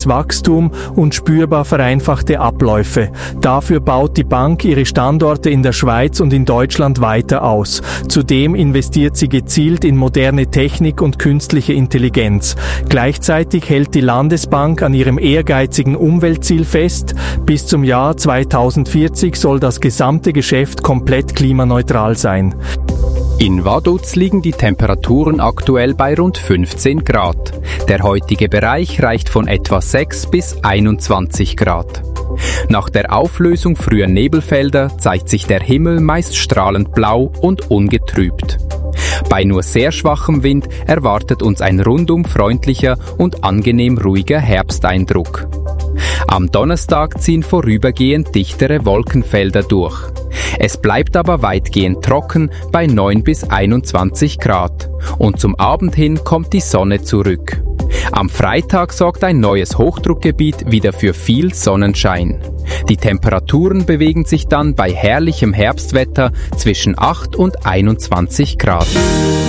Wachstum und spürbar vereinfachte Abläufe. Dafür baut die Bank ihre Standorte in der Schweiz und in Deutschland weiter aus. Zudem investiert sie gezielt in moderne Technik und künstliche Intelligenz. Gleichzeitig hält die Landesbank an ihrem ehrgeizigen Umweltziel fest. Bis zum Jahr 2040 soll das gesamte Geschäft komplett klimaneutral sein. In Vaduz liegen die Temperaturen aktuell bei rund 15 Grad. Der heutige Bereich reicht von etwa 6 bis 21 Grad. Nach der Auflösung früher Nebelfelder zeigt sich der Himmel meist strahlend blau und ungetrübt. Bei nur sehr schwachem Wind erwartet uns ein rundum freundlicher und angenehm ruhiger Herbsteindruck. Am Donnerstag ziehen vorübergehend dichtere Wolkenfelder durch. Es bleibt aber weitgehend trocken bei 9 bis 21 Grad und zum Abend hin kommt die Sonne zurück. Am Freitag sorgt ein neues Hochdruckgebiet wieder für viel Sonnenschein. Die Temperaturen bewegen sich dann bei herrlichem Herbstwetter zwischen 8 und 21 Grad.